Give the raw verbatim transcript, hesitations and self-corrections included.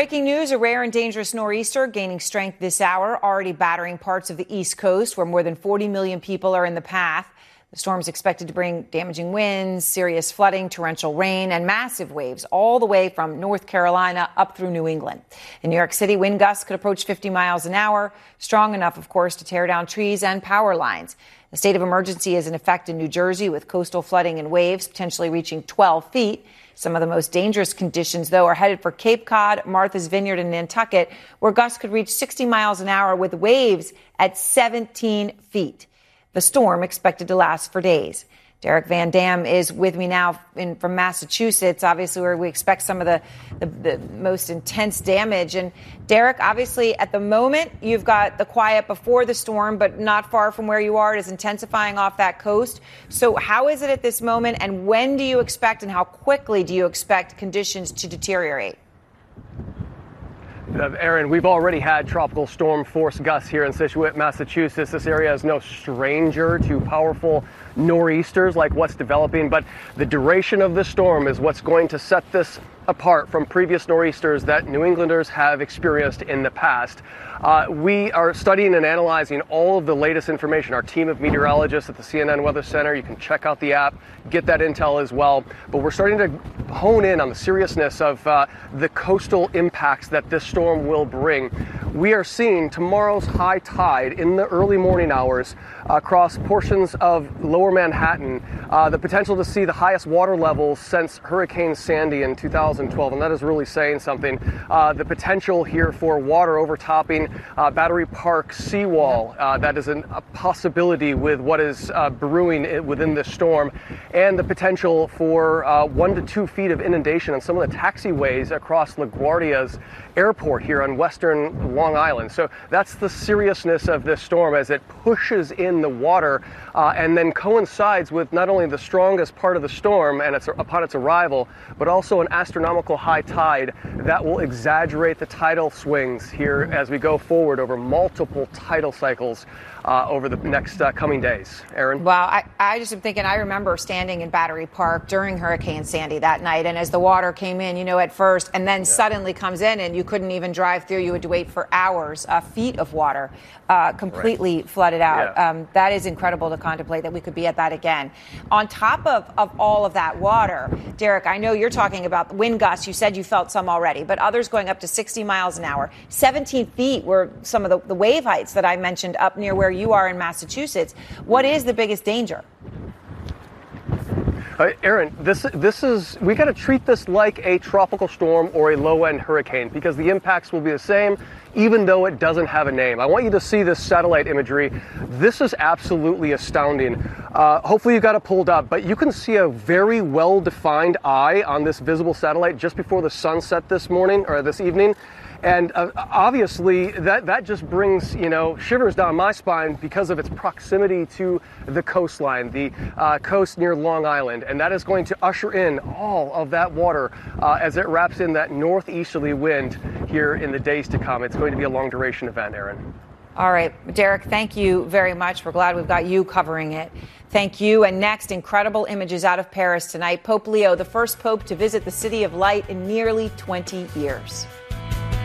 Breaking news, a rare and dangerous nor'easter gaining strength this hour, already battering parts of the East Coast where more than forty million people are in the path. The storm is expected to bring damaging winds, serious flooding, torrential rain, and massive waves all the way from North Carolina up through New England. In New York City, wind gusts could approach fifty miles an hour, strong enough, of course, to tear down trees and power lines. A state of emergency is in effect in New Jersey with coastal flooding and waves potentially reaching twelve feet. Some of the most dangerous conditions, though, are headed for Cape Cod, Martha's Vineyard, and Nantucket, where gusts could reach sixty miles an hour with waves at seventeen feet. The storm expected to last for days. Derek Van Dam is with me now in, from Massachusetts, obviously where we expect some of the, the, the most intense damage. And Derek, obviously at the moment, you've got the quiet before the storm, but not far from where you are. It is intensifying off that coast. So how is it at this moment, and when do you expect and how quickly do you expect conditions to deteriorate? Uh, Aaron, we've already had tropical storm force gusts here in Scituate, Massachusetts. This area is no stranger to powerful nor'easters like what's developing, but the duration of the storm is what's going to set this apart from previous nor'easters that New Englanders have experienced in the past. Uh, we are studying and analyzing all of the latest information. Our team of meteorologists at the C N N Weather Center, you can check out the app, get that intel as well. But we're starting to hone in on the seriousness of uh, the coastal impacts that this storm will bring. We are seeing tomorrow's high tide in the early morning hours across portions of lower Manhattan, uh, the potential to see the highest water levels since Hurricane Sandy in two thousand twelve, and that is really saying something. Uh, the potential here for water overtopping uh, Battery Park seawall, uh, that is an, a possibility with what is uh, brewing within this storm, and the potential for uh, one to two feet of inundation on some of the taxiways across LaGuardia's airport here on western Long Island. So that's the seriousness of this storm as it pushes in the water uh, and then coincides with not only the strongest part of the storm and its, upon its arrival, but also an astronomical high tide that will exaggerate the tidal swings here as we go forward over multiple tidal cycles uh, over the next uh, coming days. Aaron? Well, I, I just am thinking, I remember standing in Battery Park during Hurricane Sandy that night, and as the water came in, you know, at first, and then yeah. suddenly comes in, and you couldn't even drive through. You had to wait for hours, uh, feet of water uh, completely right. flooded out. Yeah. Um, that is incredible to contemplate that we could be at that again. On top of, of all of that water, Derek, I know you're talking about wind gusts. You said you felt some already, but others going up to sixty miles an hour. seventeen feet were some of the, the wave heights that I mentioned up near where you are in Massachusetts. What is the biggest danger? Uh, Aaron, this this is we got to treat this like a tropical storm or a low-end hurricane because the impacts will be the same, even though it doesn't have a name. I want you to see this satellite imagery. This is absolutely astounding. Uh, hopefully you got it pulled up, but you can see a very well-defined eye on this visible satellite just before the sun set this morning or this evening. And uh, obviously, that, that just brings, you know, shivers down my spine because of its proximity to the coastline, the uh, coast near Long Island. And that is going to usher in all of that water uh, as it wraps in that northeasterly wind here in the days to come. It's going to be a long-duration event, Aaron. All right, Derek, thank you very much. We're glad we've got you covering it. Thank you. And next, incredible images out of Paris tonight. Pope Leo, the first pope to visit the City of Light in nearly twenty years.